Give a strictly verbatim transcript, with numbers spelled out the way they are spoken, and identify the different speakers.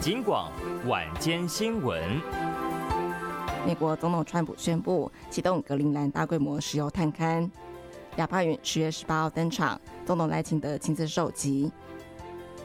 Speaker 1: 警广晚间新闻。
Speaker 2: 美国总统川普宣布启动格陵兰大规模石油探勘，亚帕云十月十八号登场，总统赖清德亲自受击。